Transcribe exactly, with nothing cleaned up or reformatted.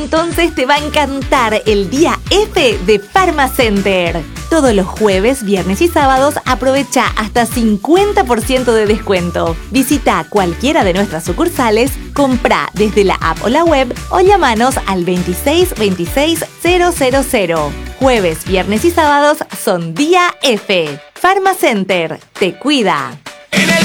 entonces te va a encantar el día F de Pharmacenter. Todos los jueves, viernes y sábados aprovecha hasta cincuenta por ciento de descuento. Visita cualquiera de nuestras sucursales, compra desde la app o la web o llamanos al veintiséis veintiséis cero cero cero. Jueves, viernes y sábados son día F. Pharmacenter te cuida. En el